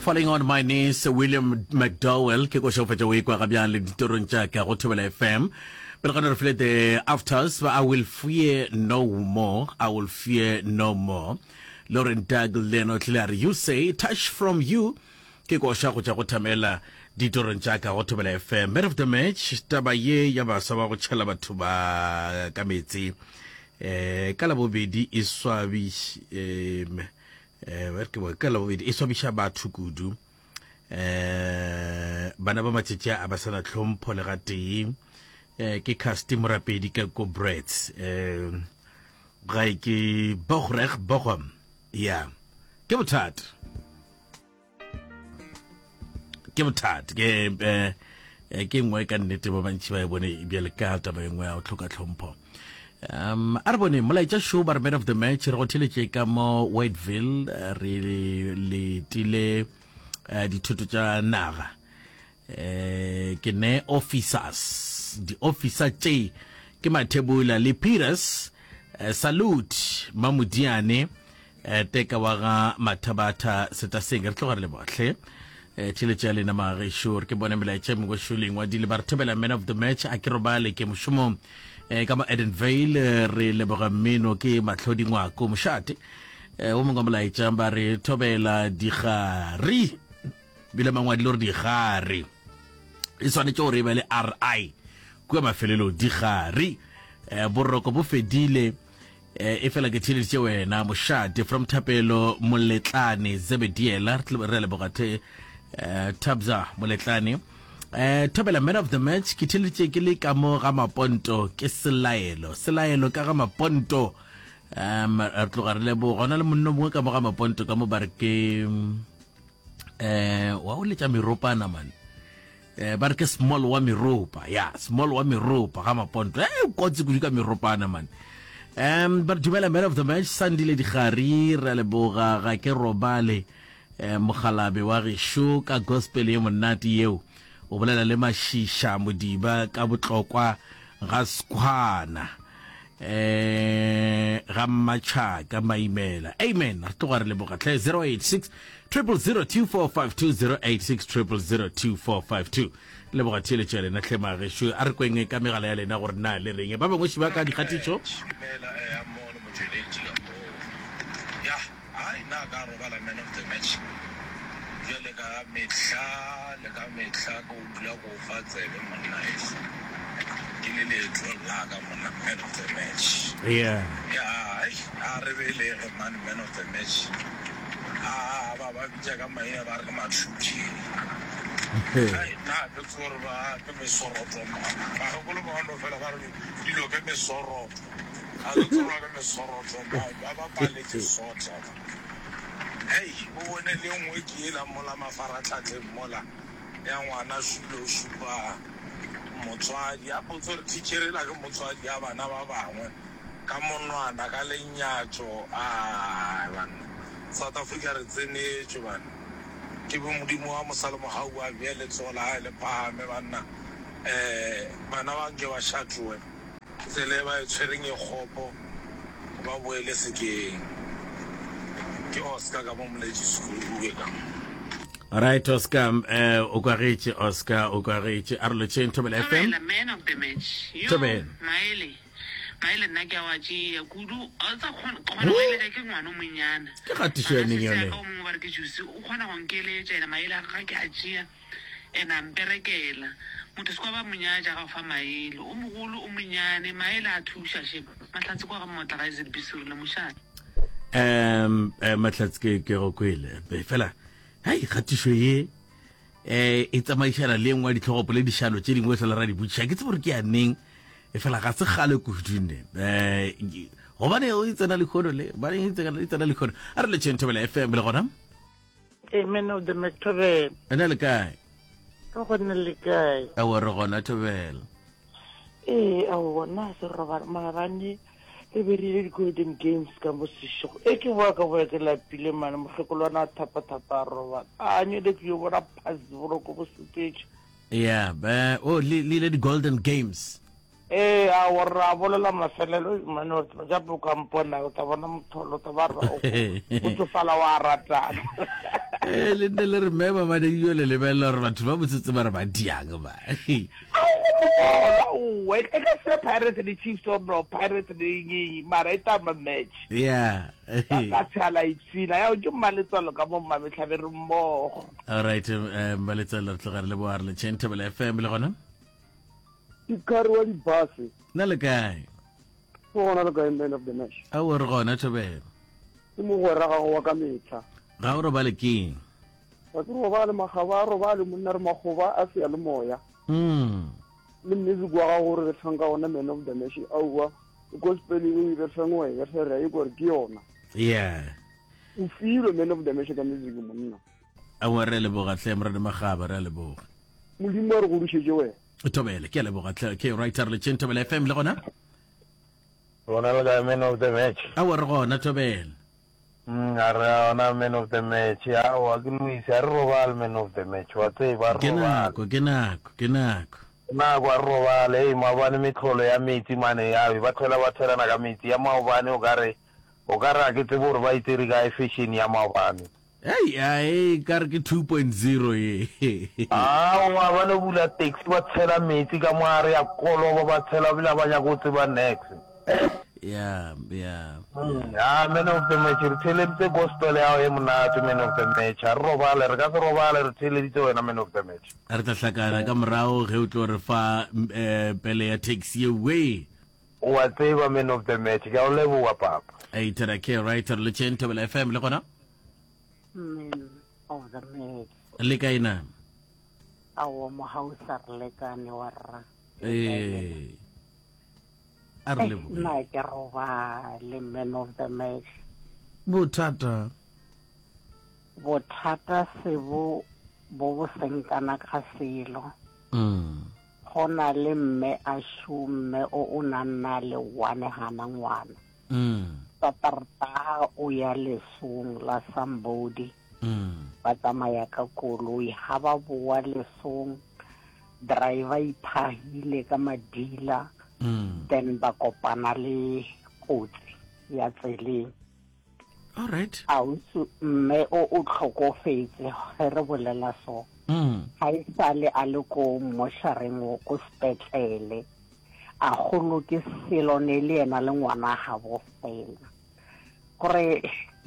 falling on my knees, William McDowell, ke go shofa tšeo kwa ga bjang le ditorong tša ka go Thobela FM. But gonna reflect the afters, but I will fear no more. I will fear no more. Lauren Doug Leno Clary, you say, touch from you. Ke go sha go tša go thamela ditorong tša ka go Thobela FM. Man of the match, taba ye ya ba sa ba go tšhela batho ba ka metsi. Ka la bobedi e swabi ka la bobedi e swabisha batho kudu. Bana ba matšetša a ba sana tlhompho le ga teng. Ke custom rapedi ka go breads ga ke bogreg bogom ya ke bothata ke ngwe ka nnete ba bantši ba e bone e bjale ka taba engwe ya go tlhoka tlhompho a re bone molaetša show ba re man of the match re go theletše ka mo Whiteville re letile dithoto tša naga ke ne officers di officer tše ke Mathebula le Peters salute Mamudiane teka wa ga Mathabata Setaseng re tloga re le bohle theletša lena magesho ke bone melaetša mengwe shuling wa di le ba re thobela man of the match a ke robale ke mošomo ka mo Edenvale re leboga mmino ke Matlhodi Ngwako mošate o mongwe molaetša ba re thobela digari bile mangwadi le re digari e swanetše gore e be le RI kua mafelelo digari boroko bo fedile e fela ke theleditše wena mošate from Thapelo Moletlane Zebediela re lebogate Tabza Moletlane Thobela man of the match ke theleditše ke le ka mo ga Maponto ke selaelo ka ga Maponto re tloga re lebo gona le monno mongwe ka mo ga Maponto ka mo ba re ke wa o letša meropana man ba re ke small wa meropa small wa meropa ga Maponto kotsi kudu ka meropana man ba re dumela man of the match Sandile Digari re leboga ga ke robale mogalabe wa gesho ka gospel ye monate yeo o bolela le Mashisha Modiba ka botlokwa ga Skwana ga Machaka Maimela amen re tloga re leboga 086 0002452 086 0002452 leboga theletša lena hle magesho a re kweng ka megala ya lena gore na le reng ba bangwe šiba ka dikgatišo le ka mehla ko dula go fa tsebe monna ke le letlo la ka monna man of the match a re belege man of the match ba bitša ka maina ba re ke mathuthi na ke tsore ba ke mesoroto ba go kolo ba no fela ba re dilo ke mesoroto a ke tsore ke mesoroto ba pale ke sota o bone le nngwe ke ela mola mafaratlhatlheng mola ya ngwana Shulo Shupa motswadi a potso re teacherela ke motswadi ya bana ba bangwe ka monwana ka lenyatso bana South Africa re tsenetše bana ke bo modimo wa Mosalemo ga o a bjele tsola le phame bana bana ba nke ba shatlowe tsele ba tshwereng e kgopo ba boele sekeng ke Oscar ka mo Mledi School uwe ka right Oscar o kwa reche Oscar o kwa reche arlo chen Thobela FM man of the match maele nna ke a wa tšea kudu a tsa kgona go eletša ke ngwana o monyana ke gatišo ya neng yone o mongwe ba re ke juice o kgona go nkeletša ena maele a ga ke a tšea ena mperekela motho se kwa ba monyatša ga o fa maele o mogolo o monyane maele a thuša sheba mahlatse kwa ga motlagae bisirile mošate mahlatse ke go kwele fela gatišo ye e tsamaišana le ngwa ditlhogopo le dišalo tše dingwe fela ra di botšiša ke tse gore ke ya neng e fela ga se gale kudune gobane o itsena le kgono le baneng itsena le kgono a re le tšheng Thobela FM le gona man of the match Thobela ena le kae go gona le kae a wa re gona Thobela a bona se roba maabane e berile di-golden games ka mo sešego ke boa ka boya ke lapile mane mogekolwana a thapa roba a nyele ke yo bona phasi boroko bo supetše le di-golden games a warra bolela mafelelo mane ja bo ka mpona o ta bona motholo ta ba ra o tsofala wa ratana le nne le re mme mamane yo le lebelela gore batho ba botsetse ba re ba diang ba e ka se Pirates the Chiefs or no Pirates the mara itama match yeah ka tshala itsina ya o ke maletsalo ka mo mametlhabe re mmogo. all right maletsalo re tlogare le boare le Chentable FM le gona Ikari wa dibase na le kae go gona le kae man of the match a o re gona Thobela ke mo go raga go wa ka metlha ga o re ba le keng ba tlo ba le magaba ro ba le monna re magoba a se le moya le music wa ga gore re tshanga ona man of the match aua gospel e re tsangwe ya re re go re ke yona yeah o filo man of the match ka music monna a wa re le boga tlem re magaba re le boga modimo re go rushetse we Thobela ke le boga tle ke writer le Chentable FM le gona Gona le ka man of the match. a wa re gona Thobela Ara ona man of the match. Ya wa ke Luis ya robal man of the match. Wa tse ba ke robal. nako Na kwa robal e mabane mitlholo ya metsi mane ya ba thela na ka metsi ya maobane o kare ke tsebo re ba itse ka fashion ya maobane. ai ka re ke 2.0 ye Wa bana bula taxi ba tshela metsi ka moare ya kolo ba tshela bila banya go tseba next. yeah Man of the match re theletse gospel ya e monate man of the match a robale re ka se robale re theleditse wena man of the match re tla hlakana ka morao ge o tlo re fa pele ya taxi away wa tseba man of the match ka o leboa papa ai tera ke writer le Chentable FM le gona Man of the match le kaina awo mo hausa re lekane wa rra a re le bo nna ke roba le man of the match bothata se bo senkana ka selo gona le mme a shume o nanna le wane hana ngwana tatarta o ya lesong la somebody ba tsamaya ka koloi ha ba boa lesong driver iphahile ka madila then ba kopana le kotsi ya tseleng all right ausu mme o tlhokofetse ge re bolela so ha e sale a le ko moshareng ko spetlele a golo ke selo ne le ena le ngwana ga bo fela gore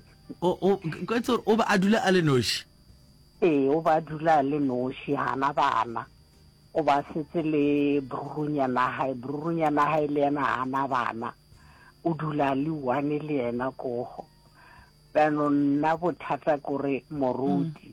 o ba a dula a le noši o ba dula le noši hana bana o ba setse le brurunyana hae le ena hana bana o dula le one le ena kogo bano nna bothata kore moruti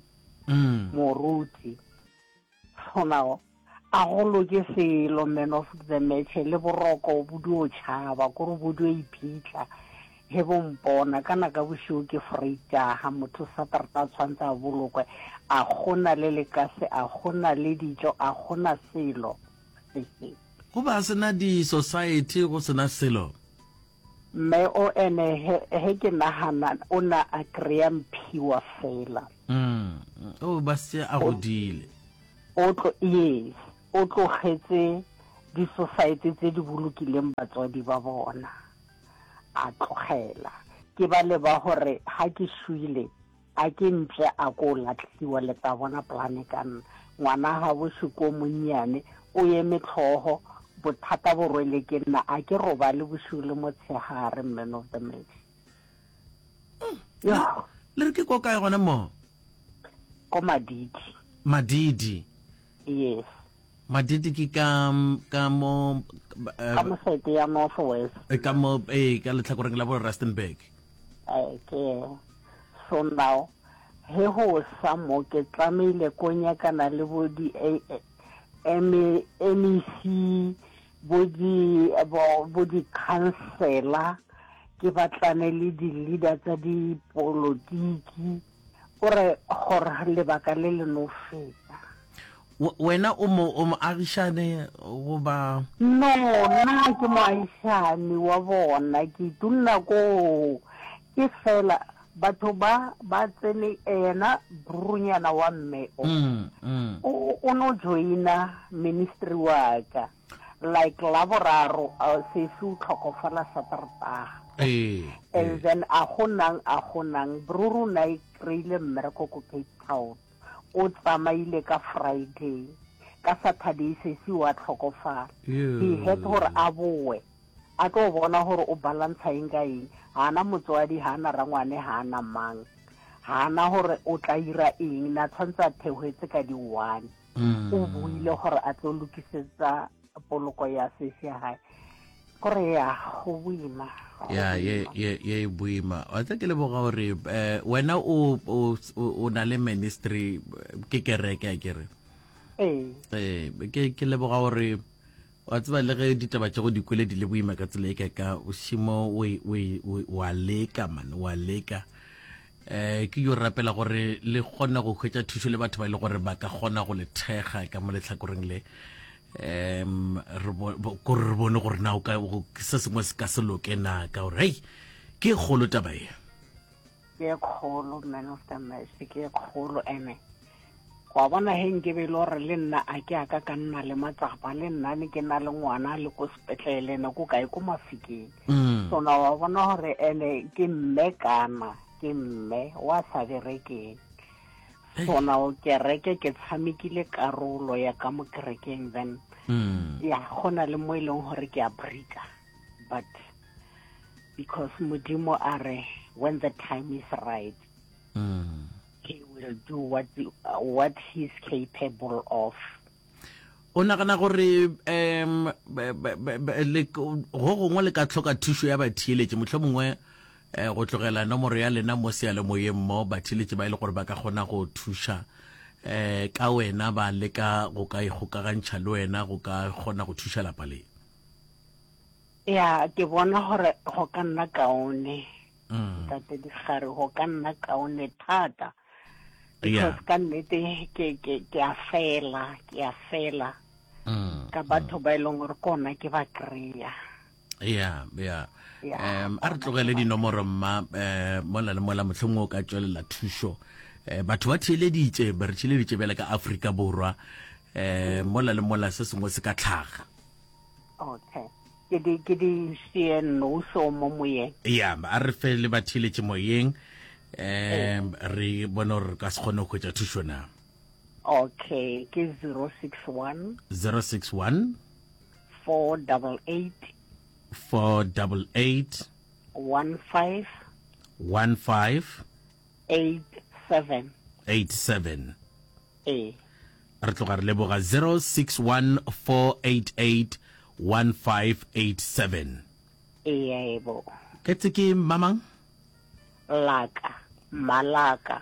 so now a golo ke selo man of the match le boroko bodio tšhaba kore bodio iphitlha he bompona kana ka bosho ke freita ha motho sa tarta tshwantsa bolokwe a gona le lekase a gona le dijo a gona selo go ba sena di society go sena selo me o ene he ke nahana ona a krea mphiwa fela o ba se a godile o tlo getse di society tse di bolokileng batswadi ba bona a tlogela ke ba le ba hore ha ke shuile a ke ntle a ko latlhiwa le tsa bona plane kan ngwana ha bo shuko monnyane o ye metlhogo bothata bo rwele ke nna a ke roba le boshule mo tshegare man of the match le re ke ko kae gona mo ko Madidi yes Madidi ke ka mo mo sete ya North West ka mo ka letlhakoreng la bo Rustenburg ke so now he ho sa mo ke tlamile ko nyakana le bo di MEC bo di councilor ke batlane le di leader tsa di politiki gore lebaka le le no feta wena o mo agishane go ba no nna ke mo agishane wa bona ke tunna ko ke fela batho ba tsene ena brunyana wa mme o no joina ministry wa ka like laboraro se su tlhokofala sa tarta and then a gonang bruru na I kry-ile mmereko ko Cape Town o tsamaile ka Friday ka Saturday se wa tlhokofala he had gore a boe a tlo bona gore o balance eng ka eng hana motswadi hana rangwane hana mang hana gore o tla ira eng na tshwantsa theohetse ka di 1 o buile gore a tlo lokisetsa poloko ya sese hae kore ya go buima ye buima wa tsa ke le boga gore wena o na le ministry ke kereke a kere ke le boga gore wa tseba le ge ditaba tša go dikwele di le boima ka tsela e ka o shimo wa leka ke yo rapela gore le gona go khwetša thušo le batho ba ile gore ba ka gona go le thega ka mo letlhakoreng le re bone gore na o ka se sengwe se ka se loke na ka gore hei ke kgolo taba e ke kgolo man of the match ke kgolo ene kwa bona he nke be le gore le nna a ke aka ka nna le matsapa le nna ne ke na le ngwana le ko sepetlele na go kae ko mafikeng so na wa bona gore ene ke mme wa sa berekeng so na o kereke ke tshamekile karolo ya ka mo kerekeng then ya gona le mo ileng gore ke a breaka but because modimo are when the time is right he will do what he's capable of. O nagana gore go gongwe le ka tlhoka thušo ya batheeletše mohlomongwe go tlogela nomoro ya lena mo sealemoyeng mo batheeletše ba ile gore ba ka kgona go thuša ka wena ba leka go ka ikgokagantšha le wena go ka kgona go thuša lapa le ya ke bona gore go ka nna kaone tate digare go ka nna kaone thata because ka nnete ke a fela ka batho ba ileng gore kona ke ba kry-a a re tlogele dinomoro mma mola le mola mohlomongwe o ka tswelela thušo batho ba theeleditše ba re theeleditše bjale ka Afrika Borwa mola le mola se sengwe se ka tlhaga okay ke di sie no so mo moyeng a re fe le batheeletše moyeng re bona gore ka se kgone go tša thušo na okay ke 061 488 15 87 re tloga re leboga 061 488 1587 ebo ketse ke mamang malaka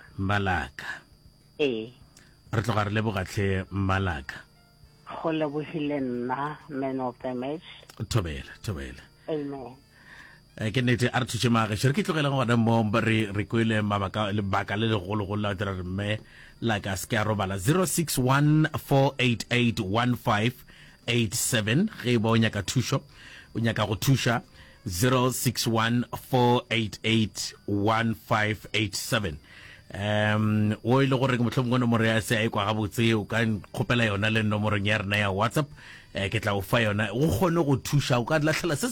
re tloga re leboga tle Malaka go lebogile nna man of the match thobela amen ke nete a re thuše maagešo re ke tlogela gona mo re kwele lebaka le legologolo la dira re mme laka se ke a robala 061 488 1587 ge ba o nyaka thušo o nyaka go thuša 061 488 1587 o ile gore ke mohlomongwe nomoro ya se a ekwa gabotse o ka kgopela yona le nomorong ya rena ya WhatsApp ke tla o fa yona o kgone go thuša o ka latlhela